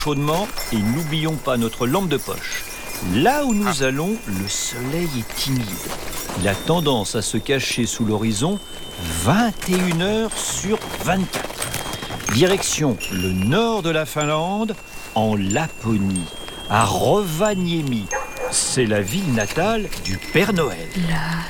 chaudement et n'oublions pas notre lampe de poche. Là où nous allons, le soleil est timide. Il a tendance à se cacher sous l'horizon 21 heures sur 24. Direction le nord de la Finlande, en Laponie, à Rovaniemi. C'est la ville natale du Père Noël. La